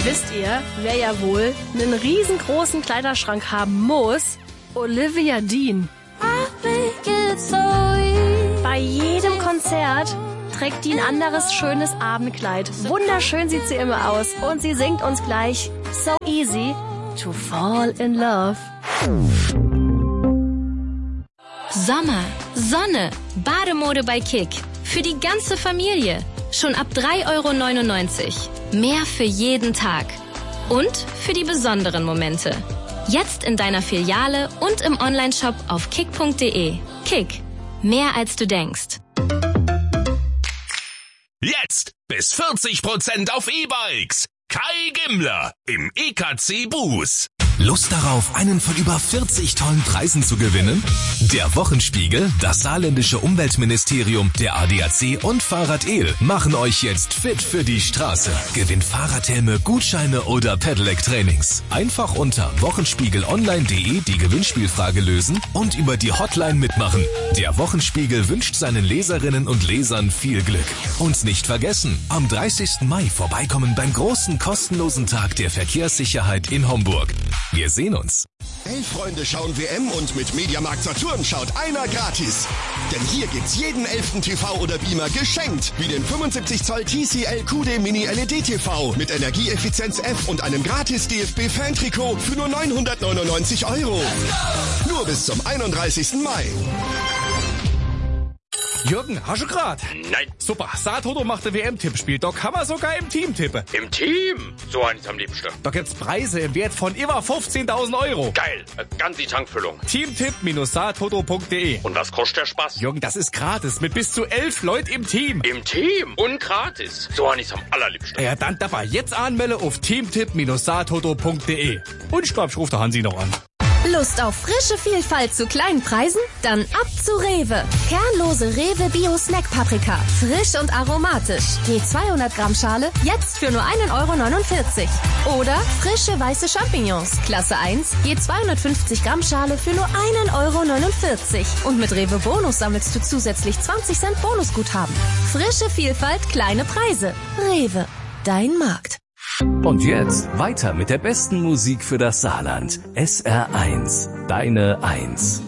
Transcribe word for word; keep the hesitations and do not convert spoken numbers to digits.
Wisst ihr, wer ja wohl einen riesengroßen Kleiderschrank haben muss? Olivia Dean. Bei jedem Konzert trägt die ein anderes schönes Abendkleid. Wunderschön sieht sie immer aus. Und sie singt uns gleich So Easy to Fall in Love. Sommer, Sonne, Bademode bei Kick. Für die ganze Familie. Schon ab drei Euro neunundneunzig. Mehr für jeden Tag. Und für die besonderen Momente. Jetzt in deiner Filiale und im Onlineshop auf kick punkt de. Kick. Mehr als du denkst. Jetzt bis vierzig Prozent auf E-Bikes. Kai Gimmler im E K C Bus. Lust darauf, einen von über vierzig tollen Preisen zu gewinnen? Der Wochenspiegel, das saarländische Umweltministerium, der A D A C und Fahrrad El machen euch jetzt fit für die Straße. Gewinnt Fahrradhelme, Gutscheine oder Pedelec-Trainings. Einfach unter wochenspiegelonline punkt de die Gewinnspielfrage lösen und über die Hotline mitmachen. Der Wochenspiegel wünscht seinen Leserinnen und Lesern viel Glück. Und nicht vergessen, am dreißigsten Mai vorbeikommen beim großen kostenlosen Tag der Verkehrssicherheit in Homburg. Wir sehen uns. Elf Freunde schauen W M und mit Mediamarkt Saturn schaut einer gratis. Denn hier gibt's jeden elften T V oder Beamer geschenkt. Wie den fünfundsiebzig Zoll T C L Q D Mini L E D T V mit Energieeffizienz F und einem gratis D F B Fan-Trikot für nur neunhundertneunundneunzig Euro. Nur bis zum einunddreißigsten Mai. Jürgen, hast du grad? Nein. Super, Saartoto macht ein W M-Tippspiel. Da kann man sogar im Team tippen. Im Team? So eins am liebsten. Da gibt's Preise im Wert von über fünfzehntausend Euro. Geil, ganz die Tankfüllung. Teamtipp saartoto punkt de. Und was kostet der Spaß? Jürgen, das ist gratis. Mit bis zu elf Leuten im Team. Im Team? Und gratis. So eins am allerliebsten. Ja, dann dabei jetzt anmelde auf teamtipp saartoto punkt de. Und ich glaub, ich rufe der Hansi noch an. Lust auf frische Vielfalt zu kleinen Preisen? Dann ab zu Rewe. Kernlose Rewe Bio Snack Paprika. Frisch und aromatisch. Je zweihundert Gramm Schale jetzt für nur ein Euro neunundvierzig. Oder frische weiße Champignons. Klasse eins. Je zweihundertfünfzig Gramm Schale für nur ein Euro neunundvierzig. Und mit Rewe Bonus sammelst du zusätzlich zwanzig Cent Bonusguthaben. Frische Vielfalt, kleine Preise. Rewe. Dein Markt. Und jetzt weiter mit der besten Musik für das Saarland. S R eins, deine Eins.